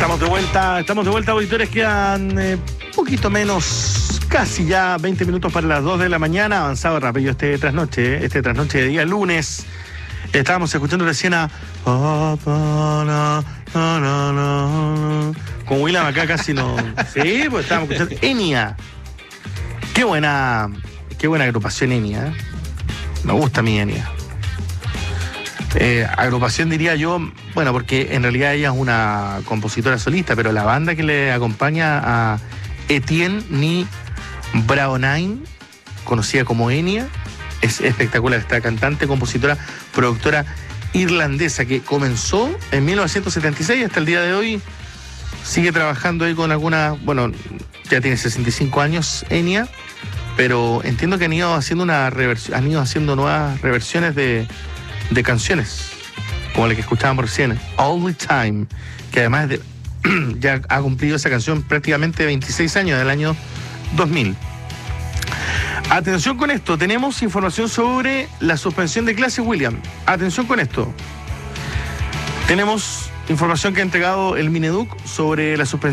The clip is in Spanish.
Estamos de vuelta, auditores. Quedan poquito menos, casi ya 20 minutos para las 2 de la mañana. Avanzado rápido este trasnoche de día lunes. Estábamos escuchando recién a con William acá casi no. Sí, pues estábamos escuchando Enya. Qué buena agrupación Enya. Me gusta a mí Enya. Agrupación diría yo, bueno, porque en realidad ella es una compositora solista, pero la banda que le acompaña a Etienne Ni Braonine, conocida como Enya, es espectacular. Esta cantante, compositora, productora irlandesa que comenzó en 1976 hasta el día de hoy, sigue trabajando ahí con algunas, bueno, ya tiene 65 años Enya, pero entiendo que han ido haciendo nuevas reversiones de canciones, como la que escuchábamos recién, All the Time, que además ya ha cumplido esa canción prácticamente 26 años, del año 2000. Atención con esto, tenemos información sobre la suspensión de clases, William. Atención con esto. Tenemos información que ha entregado el Mineduc sobre la suspensión